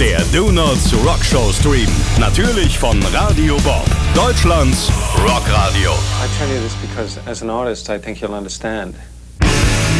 Der Donuts Rock Show Stream. Natürlich von Radio Bob. Deutschlands Rockradio. I tell you this because as an artist I think you'll understand.